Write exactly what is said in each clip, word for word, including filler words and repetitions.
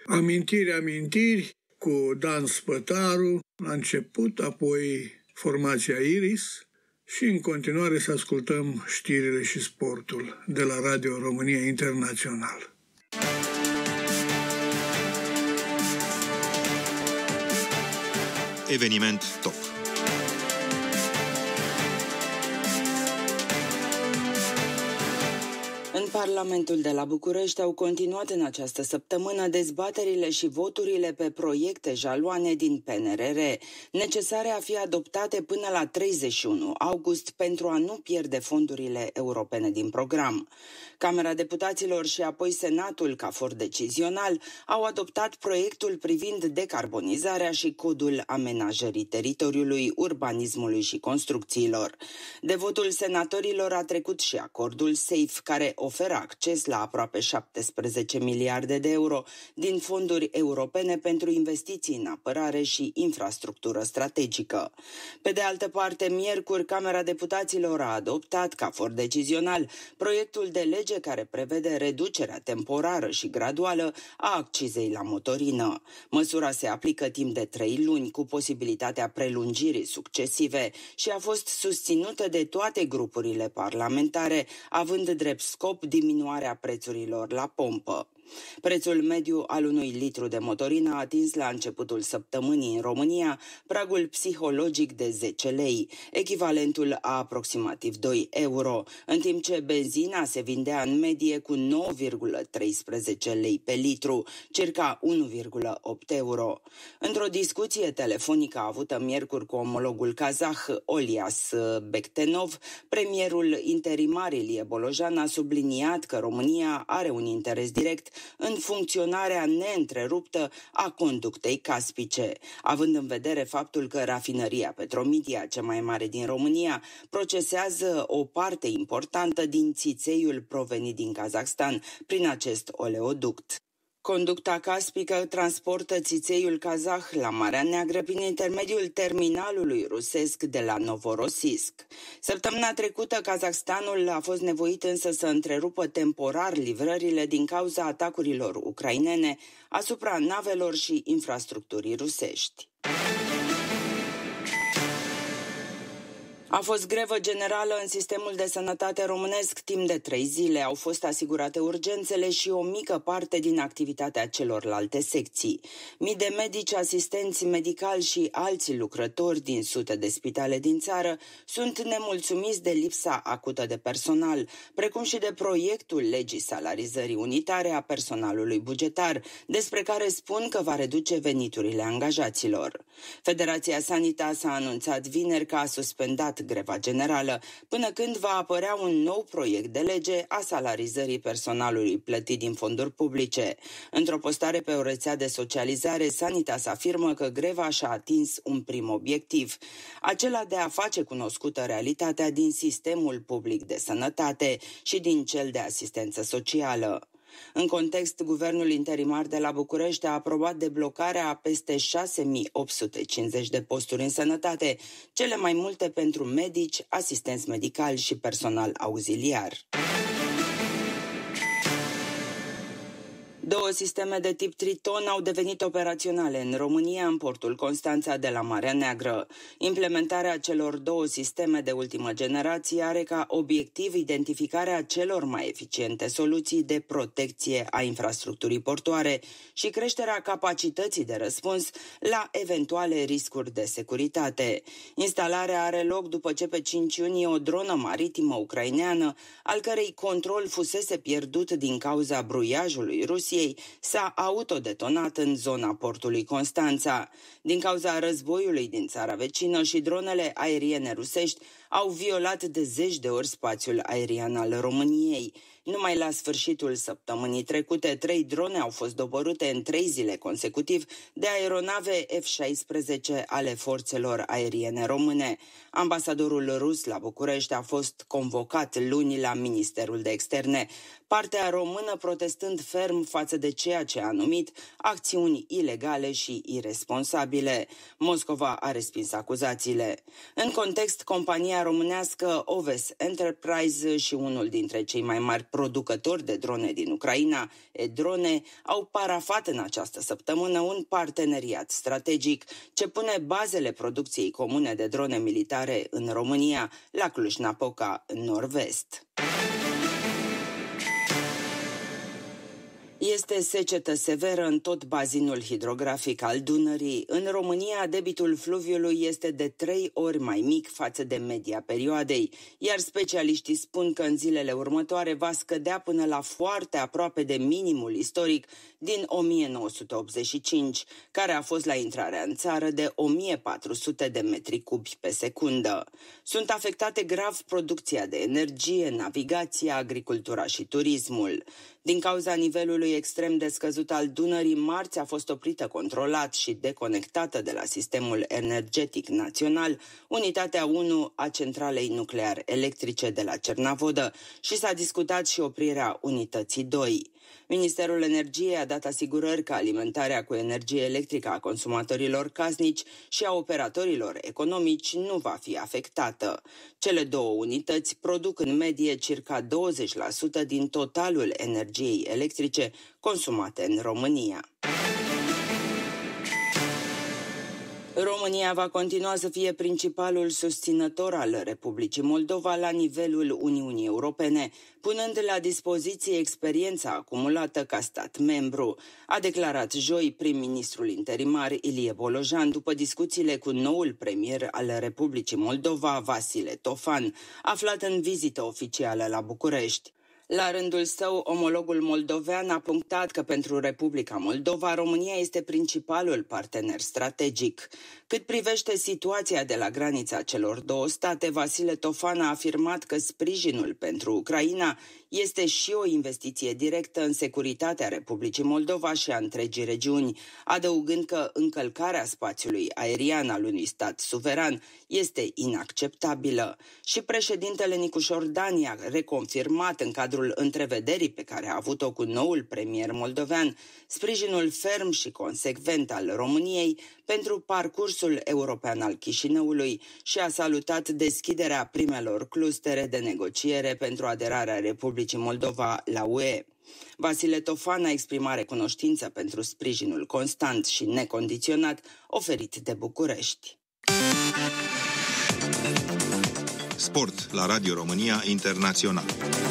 Amintiri, amintiri cu Dan Spătaru la început, apoi formația Iris și în continuare să ascultăm știrile și sportul de la Radio România Internațional. Eveniment top. În Parlamentul de la București au continuat în această săptămână dezbaterile și voturile pe proiecte jaloane din P N R R, necesare a fi adoptate până la treizeci și unu august pentru a nu pierde fondurile europene din program. Camera Deputaților și apoi Senatul, ca for decizional, au adoptat proiectul privind decarbonizarea și codul amenajării teritoriului, urbanismului și construcțiilor. De votul senatorilor a trecut și acordul SAFE, care oferă acces la aproape șaptesprezece miliarde de euro din fonduri europene pentru investiții în apărare și infrastructură strategică. Pe de altă parte, miercuri, Camera Deputaților a adoptat, ca for decizional, proiectul de lege care prevede reducerea temporară și graduală a accizei la motorină. Măsura se aplică timp de trei luni, cu posibilitatea prelungirii succesive și a fost susținută de toate grupurile parlamentare, având drept scop diminuarea prețurilor la pompă. Prețul mediu al unui litru de motorină a atins la începutul săptămânii în România pragul psihologic de zece lei, echivalentul a aproximativ doi euro, în timp ce benzina se vindea în medie cu nouă virgulă treisprezece lei pe litru, circa unu virgulă opt euro. Într-o discuție telefonică avută miercuri cu omologul kazah Olias Bektenov, premierul interimar Ilie Bolojan a subliniat că România are un interes direct în funcționarea neîntreruptă a conductei caspice, având în vedere faptul că rafinăria Petromidia, cea mai mare din România, procesează o parte importantă din țițeiul provenit din Kazahstan prin acest oleoduct. Conducta caspică transportă țițeiul kazah la Marea Neagră prin intermediul terminalului rusesc de la Novorossiysk. Săptămâna trecută, Kazahstanul a fost nevoit însă să întrerupă temporar livrările din cauza atacurilor ucrainene asupra navelor și infrastructurii rusești. A fost grevă generală în sistemul de sănătate românesc timp de trei zile. Au fost asigurate urgențele și o mică parte din activitatea celorlalte secții. Mii de medici, asistenți medicali și alți lucrători din sute de spitale din țară sunt nemulțumiți de lipsa acută de personal, precum și de proiectul legii salarizării unitare a personalului bugetar, despre care spun că va reduce veniturile angajaților. Federația Sanitas a anunțat vineri că a suspendat greva generală, până când va apărea un nou proiect de lege a salarizării personalului plătit din fonduri publice. Într-o postare pe o rețea de socializare, Sanitas afirmă că greva și-a atins un prim obiectiv, acela de a face cunoscută realitatea din sistemul public de sănătate și din cel de asistență socială. În context, guvernul interimar de la București a aprobat deblocarea a peste șase mii opt sute cincizeci de posturi în sănătate, cele mai multe pentru medici, asistenți medicali și personal auxiliar. Două sisteme de tip Triton au devenit operaționale în România, în portul Constanța de la Marea Neagră. Implementarea celor două sisteme de ultimă generație are ca obiectiv identificarea celor mai eficiente soluții de protecție a infrastructurii portoare și creșterea capacității de răspuns la eventuale riscuri de securitate. Instalarea are loc după ce pe cinci iunie o dronă maritimă ucraineană, al cărei control fusese pierdut din cauza bruiajului Rusiei, s-a autodetonat în zona portului Constanța. Din cauza războiului din țara vecină și dronele aeriene rusești au violat de zeci de ori spațiul aerian al României. Numai la sfârșitul săptămânii trecute, trei drone au fost doborâte în trei zile consecutiv de aeronave F șaisprezece ale forțelor aeriene române. Ambasadorul rus la București a fost convocat luni la Ministerul de Externe. partea română protestând ferm față de ceea ce a numit acțiuni ilegale și iresponsabile. Moscova a respins acuzațiile. În context, compania românească Oves Enterprise și unul dintre cei mai mari producători de drone din Ucraina, E-Drone, au parafat în această săptămână un parteneriat strategic ce pune bazele producției comune de drone militare în România, la Cluj-Napoca, în nord-vest. Este secetă severă în tot bazinul hidrografic al Dunării. În România, debitul fluviului este de trei ori mai mic față de media perioadei, iar specialiștii spun că în zilele următoare va scădea până la foarte aproape de minimul istoric din o mie nouă sute optzeci și cinci, care a fost la intrarea în țară de o mie patru sute de metri cubi pe secundă. Sunt afectate grav producția de energie, navigația, agricultura și turismul. Din cauza nivelului extrem de scăzut al Dunării, marți a fost oprită controlat și deconectată de la sistemul energetic național unitatea unu a centralei nuclear electrice de la Cernavodă și s-a discutat și oprirea unității doi. Ministerul Energiei a dat asigurări că alimentarea cu energie electrică a consumatorilor casnici și a operatorilor economici nu va fi afectată. Cele două unități produc în medie circa douăzeci la sută din totalul energiei electrice consumate în România. România va continua să fie principalul susținător al Republicii Moldova la nivelul Uniunii Europene, punând la dispoziție experiența acumulată ca stat membru, a declarat joi prim-ministrul interimar Ilie Bolojan după discuțiile cu noul premier al Republicii Moldova, Vasile Tofan, aflat în vizită oficială la București. La rândul său, omologul moldovean a punctat că pentru Republica Moldova, România este principalul partener strategic. Cât privește situația de la granița celor două state, Vasile Tofan a afirmat că sprijinul pentru Ucraina este și o investiție directă în securitatea Republicii Moldova și a întregii regiuni, adăugând că încălcarea spațiului aerian al unui stat suveran este inacceptabilă. Și președintele Nicușor Dan a reconfirmat în cadrul întrevederii pe care a avut-o cu noul premier moldovean sprijinul ferm și consecvent al României pentru parcursul european al Chișinăului și a salutat deschiderea primelor clustere de negociere pentru aderarea Republicii Moldova la U E. Vasile Tofan a exprimat recunoștință pentru sprijinul constant și necondiționat oferit de București. Sport la Radio România Internațional.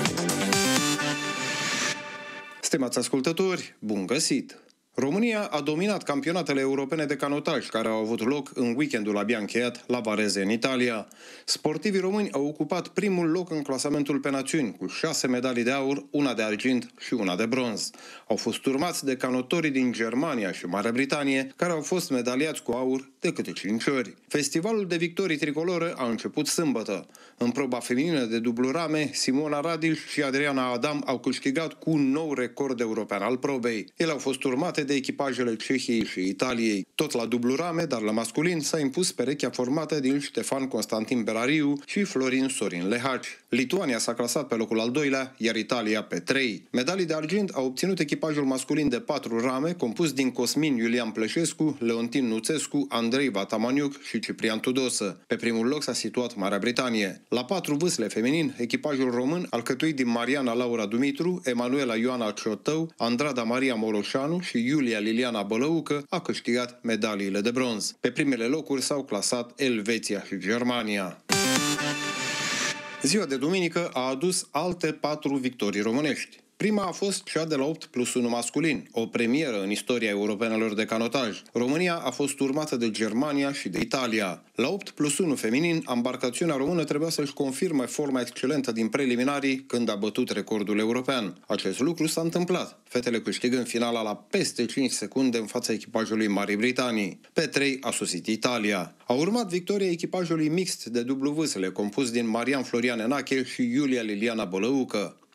Stimați ascultători, bun găsit! România a dominat campionatele europene de canotaj care au avut loc în weekendul abia încheiat la Varese, în Italia. Sportivii români au ocupat primul loc în clasamentul pe națiuni, cu șase medalii de aur, una de argint și una de bronz. Au fost urmați de canotorii din Germania și Marea Britanie, care au fost medaliați cu aur de câte cinci ori. Festivalul de victorii tricolore a început sâmbătă. În proba feminină de dublu rame, Simona Radiș și Adriana Adam au câștigat cu un nou record european al probei. Ele au fost urmate de echipajele Cehiei și Italiei. Tot la dublu rame, dar la masculin, s-a impus perechea formată din Ștefan Constantin Berariu și Florin Sorin Lehaci. Lituania s-a clasat pe locul al doilea, iar Italia pe trei. Medalii de argint au obținut echipajul masculin de patru rame, compus din Cosmin Iulian Pleșescu, Leontin Nuțescu, Andrei Vatamaniuc și Ciprian Tudosă. Pe primul loc s-a situat Marea Britanie. La patru vâsle feminin, echipajul român, alcătuit din Mariana Laura Dumitru, Emanuela Ioana Ciotău, Andrada Maria Moroșanu și Iulia Liliana Bălăucă, a câștigat medaliile de bronz. Pe primele locuri s-au clasat Elveția și Germania. Ziua de duminică a adus alte patru victorii românești. Prima a fost cea de la opt plus unu masculin, o premieră în istoria europenelor de canotaj. România a fost urmată de Germania și de Italia. La opt plus unu feminin, ambarcațiunea română trebuia să-și confirme forma excelentă din preliminarii când a bătut recordul european. Acest lucru s-a întâmplat, fetele câștigând finala la peste cinci secunde în fața echipajului Marii Britanii. Pe trei a sosit Italia. A urmat victoria echipajului mixt de dublu vâsle, compus din Marian Florian Enache și Iulia Liliana Bălăucă.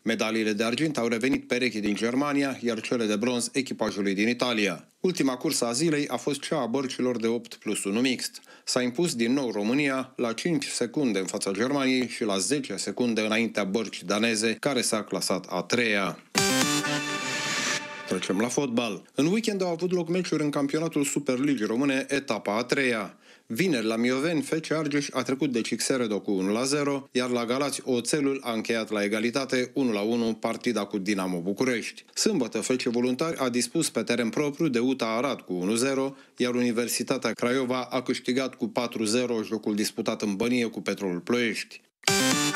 Medaliile de argint au revenit perechii din Germania, iar cele de bronz echipajului din Italia. Ultima cursă a zilei a fost cea a bărcilor de opt plus unu mixt. S-a impus din nou România la cinci secunde în fața Germaniei și la zece secunde înaintea bărcii daneze, care s-a clasat a treia. Trecem la fotbal. În weekend au avut loc meciuri în campionatul Superligii Române, etapa a treia. Vineri la Mioveni, F C Argeș a trecut de Cixeredo cu unu la zero, iar la Galați Oțelul a încheiat la egalitate unu la unu partida cu Dinamo București. Sâmbătă, F C Voluntari a dispus pe teren propriu de U T A Arad cu unu zero, iar Universitatea Craiova a câștigat cu patru zero jocul disputat în Bănie cu Petrolul Ploiești.